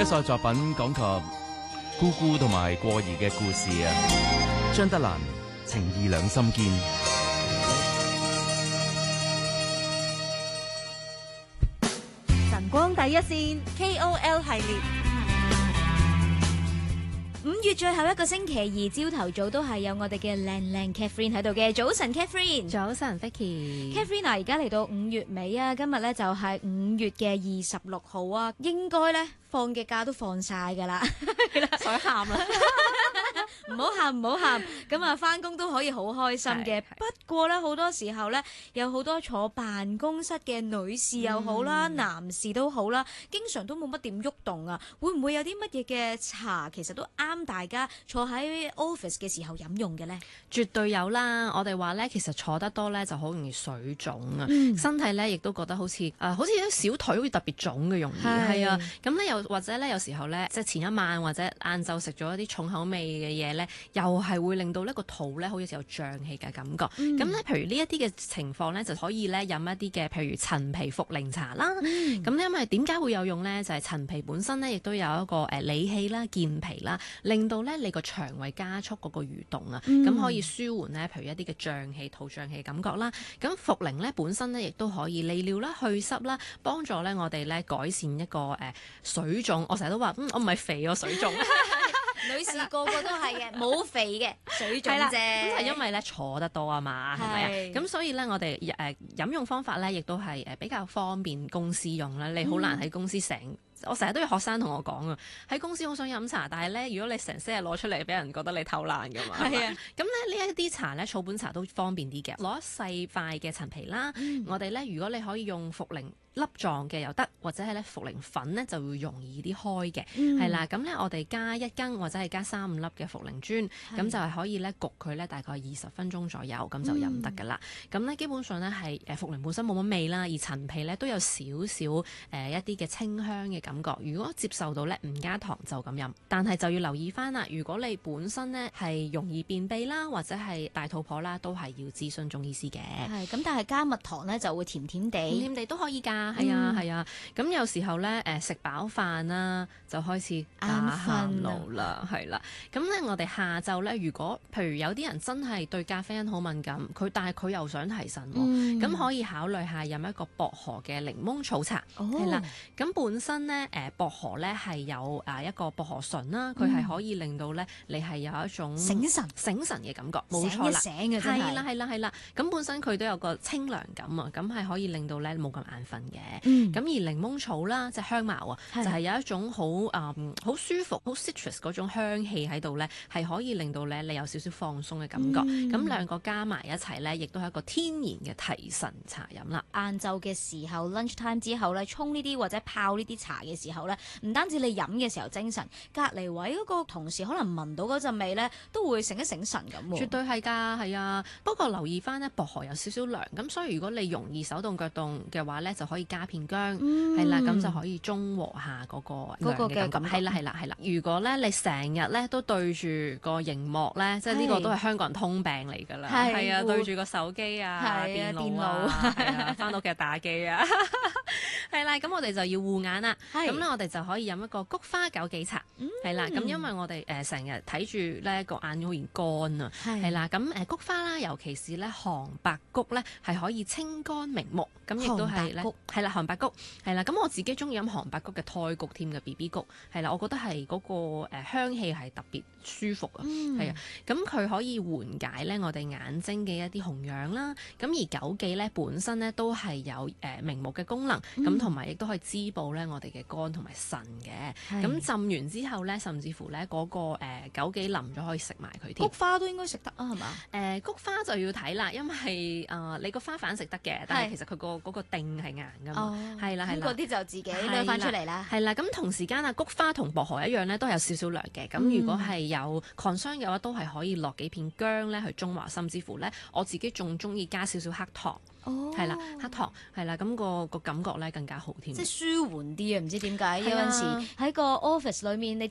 一首作品講及姑姑同埋過兒嘅故事啊，張德蘭情義兩心堅。 晨光第一線 KOL 系列。5月最後一個星期二朝頭早都係有我哋嘅靚靚 Catherine 喺度嘅。早晨 Catherine。 早晨 Vicky。 Catherine 啊，而家嚟到5月尾啊，今日咧就係5月嘅26號啊，應該咧放嘅假都放晒㗎啦， 想喊啦！ 唔好喊唔好喊，咁啊返工都可以好開心嘅。不過咧好多時候咧，有好多坐辦公室嘅女士又好啦，男士都好啦，經常都冇乜點喐動啊。會唔會有啲乜嘢嘅茶其實都啱大家坐喺 office 嘅時候飲用嘅咧？ 絕對有啦！我哋話咧，其實坐得多咧就好容易水腫啊，身體咧亦都覺得好似啲小腿好似特別腫嘅容易係啊。咁咧又或者咧有時候咧，即係前一晚或者晏晝食咗一啲重口味嘅嘢咧，又係會令到呢個肚咧好似有脹氣嘅感覺。咁咧，譬如呢一啲嘅情況咧，就可以咧飲一啲嘅，譬如陳皮茯苓茶啦。咁因為點解會有用咧？就係陳皮本身咧，亦都有一個理氣啦、健脾啦，令到咧你個腸胃加速嗰個蠕動啊，咁可以舒緩咧，譬如一啲嘅脹氣、肚脹氣感覺啦。咁茯苓咧本身咧，亦都可以利尿啦、去濕啦，幫助咧我哋咧改善一個水腫。我成日都話，我唔係肥喎，水腫。 女士個個都係嘅，冇肥嘅水腫啫。 咁係因為咧坐得多啊嘛，係咪啊？咁所以咧，我哋飲用方法咧，亦都係比較方便公司用啦。你好難喺公司我成日都有學生同我講啊，喺公司好想飲茶，但係咧，如果你成些日攞出嚟，俾人覺得你偷懶㗎嘛。係啊。咁咧呢一啲茶咧，草本茶都方便啲嘅。攞一細塊嘅陳皮啦，我哋咧如果你可以用茯苓粒狀嘅又得，或者係咧茯苓粉咧就會容易啲開嘅，係啦。咁咧我哋加1羹或者係加3-5粒嘅茯苓磚，咁就係可以咧焗佢咧大概20分鐘左右，咁就飲得㗎啦。咁咧基本上咧係茯苓本身冇乜味啦，而陳皮咧都有少少一啲嘅清香嘅感覺。如果接受到咧唔加糖就咁飲，但係就要留意翻啦。如果你本身咧係容易便秘啦，或者係大肚婆啦，都係要諮詢中醫師嘅。 係咁，但係加蜜糖咧就會甜甜地， 甜甜地都可以㗎。係啊係啊。咁有時候咧食飽飯啦，就開始打喊路啦，係啦。咁咧我哋下晝咧，如果譬如有啲人真係對咖啡因好敏感，但係佢又想提神喎，咁可以考慮下飲一個薄荷嘅檸檬草茶，係啦。咁本身咧薄荷咧係有一個薄荷醇啦，佢係可以令到咧你係有一種醒神嘅感覺，冇錯啦， 醒嘅真係係啦。咁本身佢都有個清涼感啊，咁係可以令到咧冇咁眼瞓嘅。咁而檸檬草啦，即係香茅啊，就係有一種好舒服、好 citrus 嗰種香氣喺度咧，係可以令到咧你有少少放鬆嘅感覺。咁兩個加埋一齊咧，亦都係一個天然嘅提神茶飲啦。 晏晝嘅時候 lunch time 之後咧，沖呢啲或者泡呢啲茶嘅時候咧，唔單止你飲嘅時候精神，隔離位嗰個同事可能聞到嗰陣味咧，都會醒一醒神咁喎。 絕對係㗎，係啊。不過留意翻咧，薄荷有少少涼，咁所以如果你容易手凍腳凍嘅話咧，就可以加片薑，係啦，咁就可以中和下嗰個涼嘅感覺。係啦。如果咧你成日咧都對住個熒幕咧，即係呢個都係香港人通病嚟㗎啦。係啊，對住個手機啊、電腦啊，係啊，翻到屋企打機啊。係啦，咁我哋就要護眼啦。咁咧，我哋就可以飲一個菊花枸杞茶。係啦，咁因為我哋成日睇住咧個眼好易乾啊。係啦，咁菊花啦，尤其是咧韓白菊咧，係可以清肝明目。咁亦都係咧，係啦，韓白菊係啦。咁我自己中意飲韓白菊嘅胎菊添嘅 BB 菊。係啦，我覺得係嗰個香氣係特別舒服啊。係啊，咁佢可以緩解咧我哋眼睛嘅一啲紅癢啦。咁而枸杞咧本身咧都係有明目嘅功能，咁同埋亦都可以滋補咧我哋嘅肝同埋腎嘅。咁浸完之後咧，甚至乎咧嗰個枸杞淋咗可以食埋佢添。 菊花都應該食得啊，係嘛？ 菊花就要睇啦，因為你個花瓣食得嘅，但係其實佢嗰個靛係硬㗎嘛。係啦。 咁嗰啲就自己攞翻出嚟啦。 係啦，咁同時間菊花同薄荷一樣咧，都有少少涼嘅。咁如果係有 concern 嘅話，都係可以落幾片薑咧去中和，甚至乎咧我自己仲中意加少少黑糖。係啦，黑糖係啦，咁個感覺咧更加好添。 即係舒緩啲啊！唔知點解有陣時喺個 office 裏面，你